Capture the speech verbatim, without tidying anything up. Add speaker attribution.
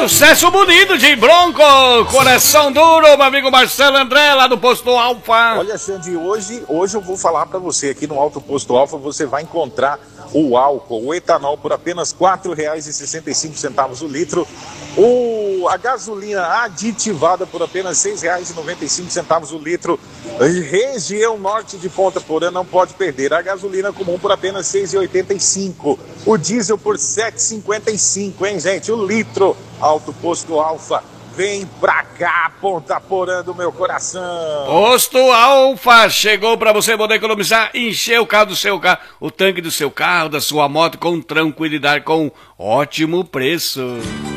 Speaker 1: Sucesso bonito de Bronco, coração duro, meu amigo Marcelo André, lá do Posto Alfa.
Speaker 2: Olha, Xande, hoje, hoje eu vou falar para você, aqui no Alto Posto Alfa, você vai encontrar o álcool, o etanol por apenas quatro reais e sessenta e cinco centavos o litro, o, a gasolina aditivada por apenas seis reais e noventa e cinco centavos o litro, região norte de Ponta Porã não pode perder, a gasolina comum por apenas seis reais e oitenta e cinco centavos, o diesel por sete reais e cinquenta e cinco centavos, hein, gente, o litro. Alto Posto Alfa, vem pra cá, Ponta Porã do meu coração.
Speaker 1: Posto Alfa chegou pra você poder economizar, encher o carro do seu carro, o tanque do seu carro, da sua moto com tranquilidade, com ótimo preço.